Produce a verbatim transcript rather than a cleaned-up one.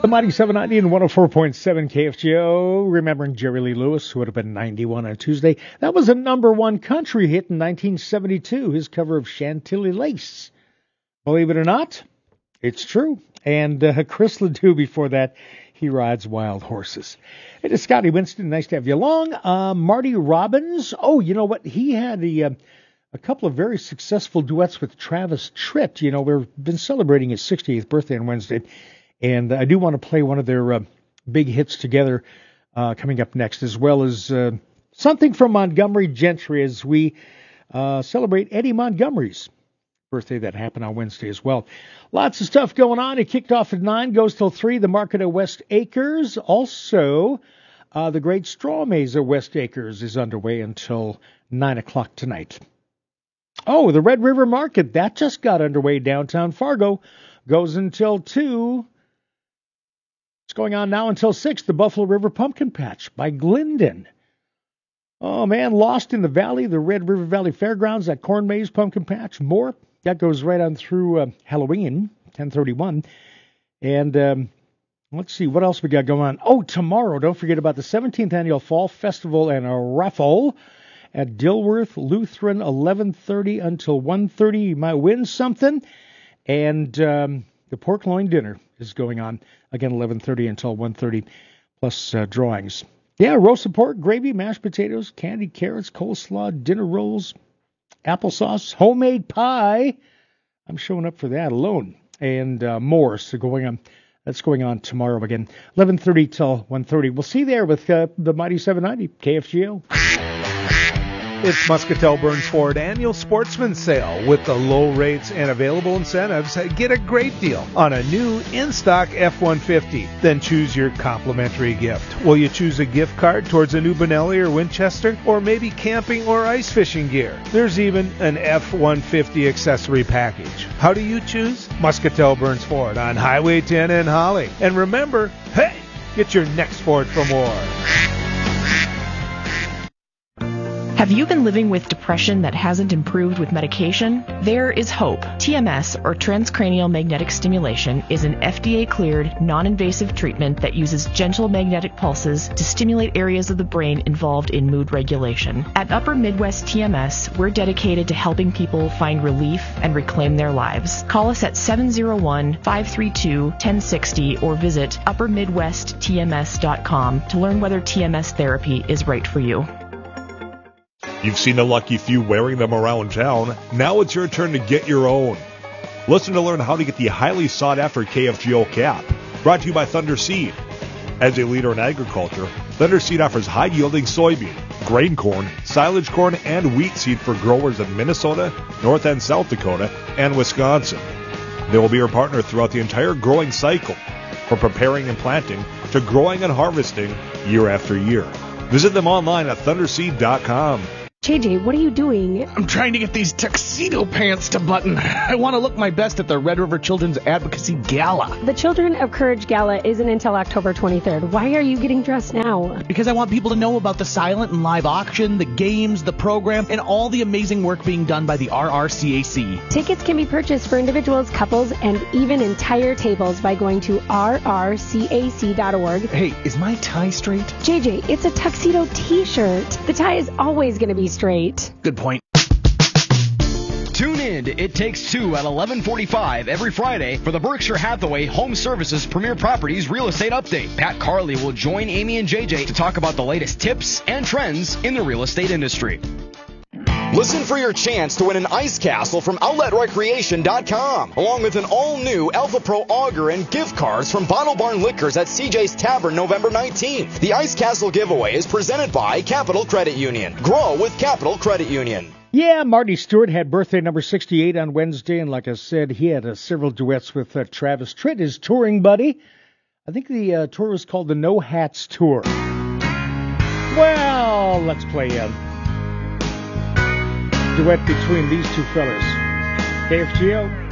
The Mighty seven ninety and one oh four point seven K F G O. Remembering Jerry Lee Lewis, who would have been ninety-one on Tuesday. That was a number one country hit in nineteen seventy-two, his cover of Chantilly Lace. Believe it or not, it's true. And uh, Chris Ledoux before that, He Rides Wild Horses. It is Scotty Winston. Nice to have you along. Uh, Marty Robbins. Oh, you know what? He had a, uh, a couple of very successful duets with Travis Tritt. You know, we've been celebrating his sixtieth birthday on Wednesday. And I do want to play one of their uh, big hits together uh, coming up next, as well as uh, something from Montgomery Gentry as we uh, celebrate Eddie Montgomery's birthday that happened on Wednesday as well. Lots of stuff going on. It kicked off at nine, goes till three. The Market at West Acres. Also, uh, the Great Straw Maze at West Acres is underway until nine o'clock tonight. Oh, the Red River Market, that just got underway downtown Fargo. Goes until two. It's going on now until six. The Buffalo River Pumpkin Patch by Glendon. Oh, man, Lost in the Valley, the Red River Valley Fairgrounds, that Corn Maze Pumpkin Patch. More. That goes right on through uh, Halloween, ten thirty-one. And um, let's see, what else we got going on? Oh, tomorrow, don't forget about the seventeenth Annual Fall Festival and a raffle at Dilworth Lutheran, eleven thirty until one thirty. You might win something. And um, the pork loin dinner is going on, again, eleven thirty until one thirty, plus uh, drawings. Yeah, roasted pork, gravy, mashed potatoes, candied carrots, coleslaw, dinner rolls, applesauce, homemade pie. I'm showing up for that alone. And uh, more. So going on, that's going on tomorrow again, eleven thirty till one thirty. We'll see you there with uh, the Mighty seven ninety K F G O. It's Muscatel Burns Ford Annual Sportsman Sale. With the low rates and available incentives, get a great deal on a new in-stock F one fifty. Then choose your complimentary gift. Will you choose a gift card towards a new Benelli or Winchester? Or maybe camping or ice fishing gear? There's even an F one fifty accessory package. How do you choose? Muscatel Burns Ford on Highway ten in Holly. And remember, hey, get your next Ford for more. Have you been living with depression that hasn't improved with medication? There is hope. T M S, or transcranial magnetic stimulation, is an F D A-cleared, non-invasive treatment that uses gentle magnetic pulses to stimulate areas of the brain involved in mood regulation. At Upper Midwest T M S, we're dedicated to helping people find relief and reclaim their lives. Call us at seven oh one, five three two, one oh six oh or visit upper midwest t m s dot com to learn whether T M S therapy is right for you. You've seen a lucky few wearing them around town. Now it's your turn to get your own. Listen to learn how to get the highly sought-after K F G O cap. Brought to you by Thunder Seed. As a leader in agriculture, Thunder Seed offers high-yielding soybean, grain corn, silage corn, and wheat seed for growers in Minnesota, North and South Dakota, and Wisconsin. They will be your partner throughout the entire growing cycle, from preparing and planting to growing and harvesting year after year. Visit them online at thunder seed dot com. J J, what are you doing? I'm trying to get these tuxedo pants to button. I want to look my best at the Red River Children's Advocacy Gala. The Children of Courage Gala isn't until October twenty-third. Why are you getting dressed now? Because I want people to know about the silent and live auction, the games, the program, and all the amazing work being done by the R R C A C. Tickets can be purchased for individuals, couples, and even entire tables by going to r r c a c dot org. Hey, is my tie straight? J J, it's a tuxedo t-shirt. The tie is always going to be straight. Good point. Tune in to It Takes Two at eleven forty-five every Friday for the Berkshire Hathaway Home Services Premier Properties Real Estate Update. Pat Carley will join Amy and J J to talk about the latest tips and trends in the real estate industry. Listen for your chance to win an ice castle from outlet recreation dot com, along with an all-new Alpha Pro auger and gift cards from Bottle Barn Liquors at C J's Tavern November nineteenth. The Ice Castle giveaway is presented by Capital Credit Union. Grow with Capital Credit Union. Yeah, Marty Stewart had birthday number sixty-eight on Wednesday, and like I said, he had uh, several duets with uh, Travis Tritt, his touring buddy. I think the uh, tour was called the No Hats Tour. Well, let's play a duet between these two fellas. K F G O.